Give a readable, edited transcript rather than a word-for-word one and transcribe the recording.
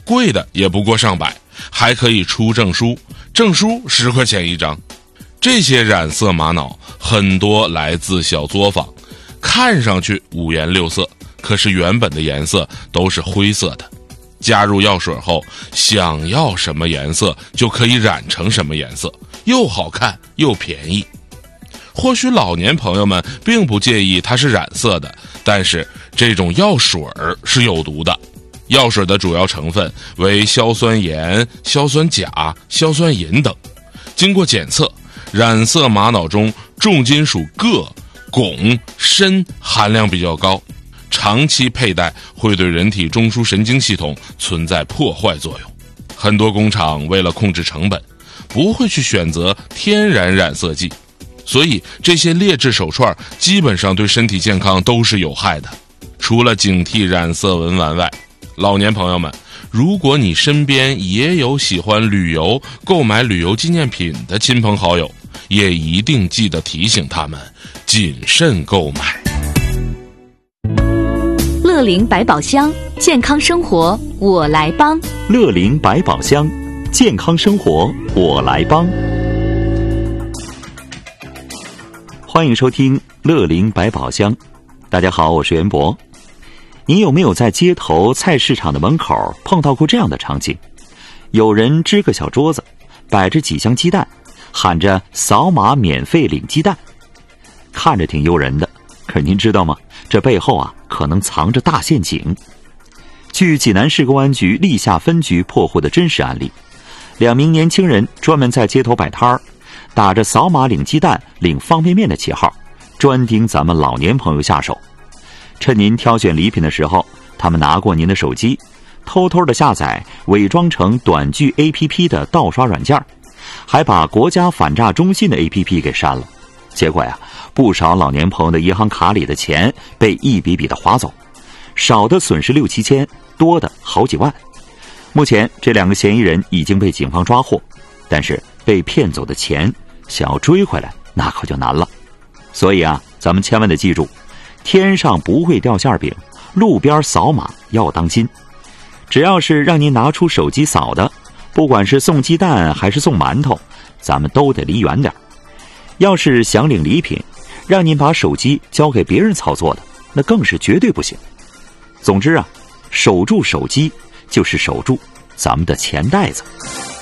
贵的也不过上百，还可以出证书，证书10块钱一张。这些染色玛瑙很多来自小作坊，看上去五颜六色，可是原本的颜色都是灰色的。加入药水后，想要什么颜色就可以染成什么颜色，又好看又便宜。或许老年朋友们并不介意它是染色的，但是这种药水是有毒的。药水的主要成分为硝酸盐、硝酸钾、硝酸银等。经过检测，染色玛瑙中重金属铬、汞、砷含量比较高，长期佩戴会对人体中枢神经系统存在破坏作用。很多工厂为了控制成本，不会去选择天然染色剂，所以这些劣质手串基本上对身体健康都是有害的。除了警惕染色文玩外，老年朋友们，如果你身边也有喜欢旅游、购买旅游纪念品的亲朋好友，也一定记得提醒他们谨慎购买。 乐龄百宝箱，健康生活我来帮。 乐龄百宝箱，健康生活我来帮。欢迎收听乐龄百宝箱。大家好，我是袁博。你有没有在街头菜市场的门口碰到过这样的场景？有人支个小桌子，摆着几箱鸡蛋，喊着扫码免费领鸡蛋，看着挺诱人的，可是您知道吗？这背后可能藏着大陷阱。据济南市公安局历下分局破获的真实案例，2名年轻人专门在街头摆摊儿，打着扫码领鸡蛋、领方便面的旗号，专盯咱们老年朋友下手。趁您挑选礼品的时候，他们拿过您的手机，偷偷的下载伪装成短剧 APP 的盗刷软件，还把国家反诈中心的 APP 给删了。结果不少老年朋友的银行卡里的钱被一笔笔的划走，少的损失6、7千，多的好几万。目前这2个嫌疑人已经被警方抓获，但是被骗走的钱想要追回来，那可就难了。所以咱们千万得记住，天上不会掉馅饼，路边扫码要当心。只要是让您拿出手机扫的，不管是送鸡蛋还是送馒头，咱们都得离远点。要是想领礼品，让您把手机交给别人操作的，那更是绝对不行。总之守住手机就是守住咱们的钱袋子。